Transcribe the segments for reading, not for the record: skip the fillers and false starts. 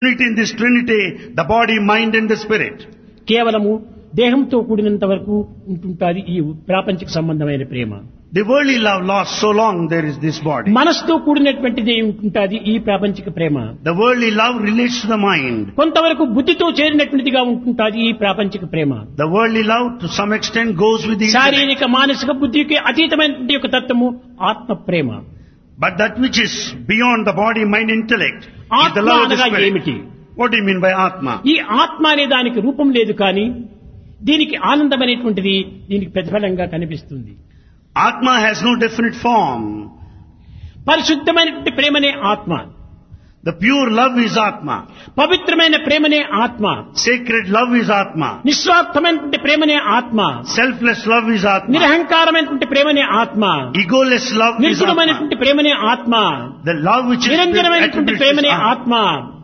Unity in this Trinity, the body, mind and the spirit. కేవలము దేహంతో కూడినంత వరకు ఉంటుంటాది ఈ ప్రాపంచిక సంబంధమైన ప్రేమ. The worldly love lasts so long there is this body. మనసుతో కూడినటువంటిది ఉంటుంటాది ఈ ప్రాపంచిక ప్రేమ. The worldly love relates to the mind. కొంతవరకు బుద్ధితో చేరినటువంటిదిగా ఉంటుంటాది ఈ ప్రాపంచిక ప్రేమ. The worldly love to some extent goes with the intellect. శారీరక మానసిక బుద్ధికి అతీతమైనటువంటి యొక్క తత్వము ఆత్మ ప్రేమ. But that which is beyond the body, mind, intellect is the ఆత్మ love of the అనగా spirit. ఏమిటి? What do you mean by Atma? ఈ ఆత్మ అనే దానికి రూపం లేదు కానీ దీనికి ఆనందం అనేటువంటిది దీనికి ప్రతిఫలంగా కనిపిస్తుంది. Atma has no definite form. పరిశుద్ధమైనటువంటి ప్రేమనే ఆత్మ. The pure love is Atma. పవిత్రమైన ప్రేమనే ఆత్మ. Sacred love is Atma. నిస్వార్థమైనటువంటి ప్రేమనే ఆత్మ. Selfless love is Atma. నిరహంకారమైనటువంటి ప్రేమనే ఆత్మ. Egoless love is Atma. నిర్గుణమైనటువంటి ప్రేమనే ఆత్మ. The love which is నిరంజనమైనటువంటి ప్రేమనే attributes is ఆత్మ.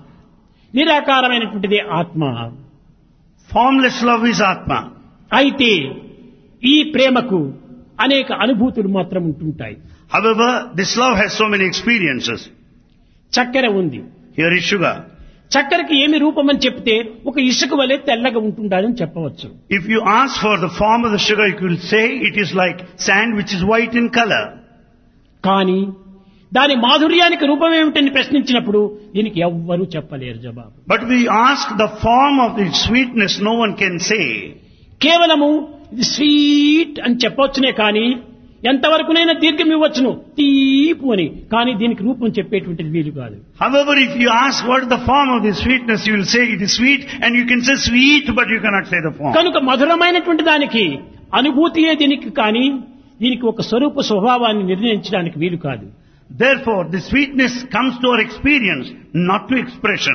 నిరాకారమైనటువంటిది ఆత్మ. Formless love is Atma. అయితే ఈ ప్రేమకు అనేక అనుభూతులు మాత్రం ఉంటుంటాయి. However, this love has so many experiences. చక్కెర ఉంది. Here is sugar. చక్కెరకి ఏమి రూపం అని చెప్తే ఒక ఇసుక వలె తెల్లగా ఉంటుందని చెప్పవచ్చు. If you ask for the form of the sugar, you will say it is like sand which is white in color. కానీ దాని మాధుర్యానికి రూపం ఏమిటని ప్రశ్నించినప్పుడు దీనికి ఎవ్వరూ చెప్పలేరు జవాబు. But we ask the form of the sweetness, no one can say. కేవలము ఇది స్వీట్ అని చెప్పవచ్చునే కానీ ఎంతవరకునైనా దీర్ఘం ఇవ్వచ్చును తీపు అని, కానీ దీనికి రూపం చెప్పేటువంటిది వీలు కాదు. However, if you ask what is the form of the sweetness, you will say it is sweet, and you can say sweet, but you cannot say the form. కనుక మధురమైనటువంటి దానికి అనుభూతియే దీనికి కానీ దీనికి ఒక స్వరూప స్వభావాన్ని నిర్ణయించడానికి వీలు కాదు. Therefore, the sweetness comes to our experience, not to expression.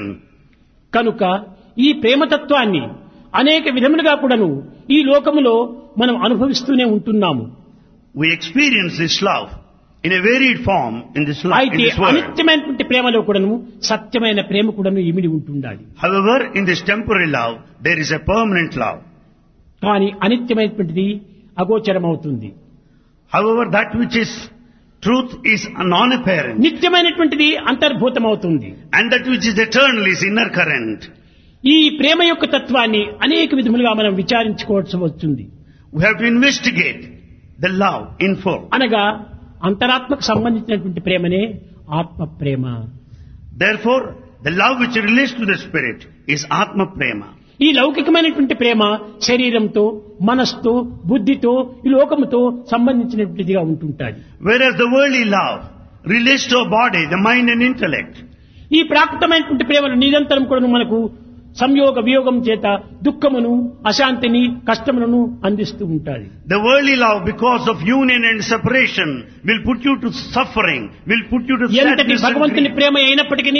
కనుక ఈ ప్రేమతత్వాన్ని అనేక విధములుగా కూడాను ఈ లోకములో మనం అనుభవిస్తూనే ఉంటున్నాము. We experience this love in a varied form in this life, in అయితే this world. అనిత్యమైనటువంటి ప్రేమలో కూడాను సత్యమైన ప్రేమ కూడాను ఇమిడి ఉంటుండాలి. However, in this temporary love, there is a permanent love. కానీ అనిత్యమైనటువంటిది అగోచరమవుతుంది. However, that which is truth is non-apparent, నిత్యమైనటువంటిది అంతర్భూతమవుతుంది. and that which is eternal is inner current. ఈ ప్రేమ యొక్క తత్వాన్ని అనేక విధములుగా మనం విచారించుకోవాల్సి వస్తుంది. We have to investigate the love in full. అనగా అంతరాత్మకు సంబంధించినటువంటి ప్రేమనే ఆత్మ ప్రేమ. Therefore, the love which relates to the spirit is Atma Prema. ఈ లౌకికమైనటువంటి ప్రేమ శరీరంతో మనస్సుతో బుద్ధితో ఈ లోకముతో సంబంధించినటువంటిదిగా ఉంటుంటాది. Whereas the worldly love relates to a body, the mind and intellect. ఈ ప్రాకృతమైనటువంటి ప్రేమలు నిరంతరం కూడా మనకు సంయోగ వియోగం చేత దుఃఖమును అశాంతిని కష్టములను అందిస్తూ ఉంటాది. The worldly love, because of union and separation, will put you to suffering, will put you to ఎంతటి sadness and భగవంతుని grief. ప్రేమ అయినప్పటికీ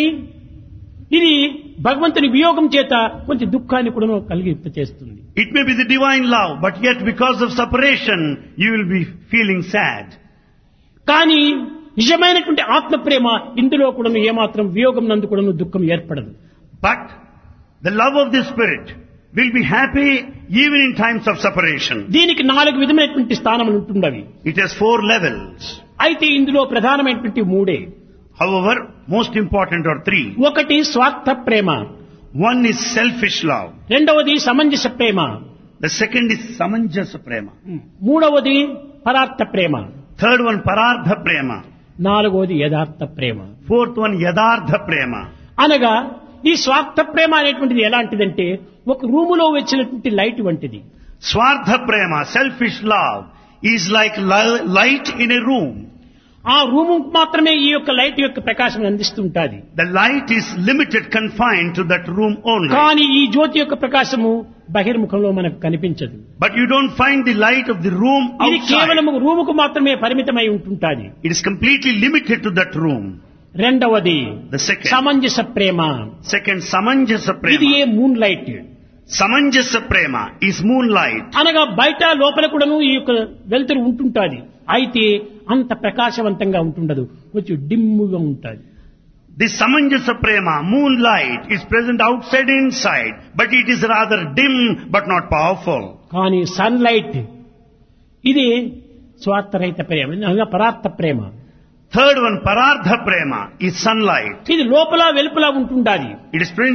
ఇది భగవంతుని వియోగం చేత కొంచెం దుఃఖాన్ని కూడా కలిగింప చేస్తుంది. It may be the divine love, but yet because of separation, you will be feeling sad. కానీ నిజమైనటువంటి ఆత్మ ప్రేమ ఇందులో కూడా ఏమాత్రం వియోగం నందు కూడా దుఃఖం ఏర్పడదు. But the love of the spirit will be happy even in times of separation. దీనికి 4 విధమైనటువంటి స్థానములు ఉంటున్నవి. It has 4 levels. అయితే ఇందులో ప్రధానమైనటువంటి 3. However, most important are 3. ఒకటి స్వార్థ ప్రేమ, One is selfish love. రెండవది సమంజస ప్రేమ, The second is samanjasa prema. మూడవది పరార్థ ప్రేమ, Third one parardha prema. నాలుగవది యథార్థ ప్రేమ. Fourth one yadardha prema. అనగా ఈ స్వార్థ ప్రేమ అనేటువంటిది ఎలాంటిదంటే ఒక రూములో వచ్చినటువంటి లైట్ వంటిది. Swardha prema, selfish love, is like light in a room. ఆ రూము మాత్రమే ఈ యొక్క లైట్ యొక్క ప్రకాశం అందిస్తుంటాది. The light is limited, confined to that room only. కానీ ఈ జ్యోతి యొక్క ప్రకాశము బహిర్ముఖంలో మనకు కనిపించదు. But you don't find the light of the room ఇది outside. కేవలం రూముకు మాత్రమే పరిమితమై ఉంటుంటాది. It is completely limited to that room. రెండవది The second. సమంజస Prema, Second, samanjasa ఇది prema. Moon light. Samanjasa prema is moonlight. అనగా బయట లోపల కూడాను ఈ యొక్క వెలుతురు ఉంటుంటాది. అయితే అంత ప్రకాశవంతంగా ఉంటుండదు, కొంచెం డిమ్ముగా ఉంటుంది. This samanjasa prema, moonlight, is present outside and inside, but it is rather dim but not powerful. కానీ సన్లైట్ ఇది స్వార్థరహిత ప్రేమ, అనగా పరార్థ ప్రేమ. Third one, parardha prema, is sunlight. ఇది లోపల వెలుపల ఉంటుండాలి. It is present